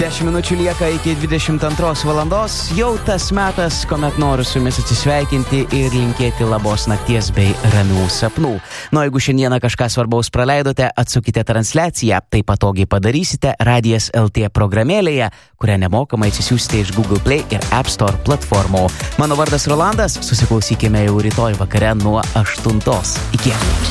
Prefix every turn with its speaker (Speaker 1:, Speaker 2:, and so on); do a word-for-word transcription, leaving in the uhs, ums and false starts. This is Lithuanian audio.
Speaker 1: dešimt minučių lieka iki dvidešimt antros valandos. Jau tas metas, kuomet noriu su jumis atsisveikinti ir linkėti labos nakties bei ramių sapnų. Nu, jeigu šiandieną kažką svarbaus praleidote, atsukite transliaciją. Tai patogiai padarysite Radijas L T programėlėje, kurią nemokamai atsisiųsite iš Google Play ir App Store platformų. Mano vardas Rolandas, susiklausykime jau rytoj vakare nuo aštuntos. Iki.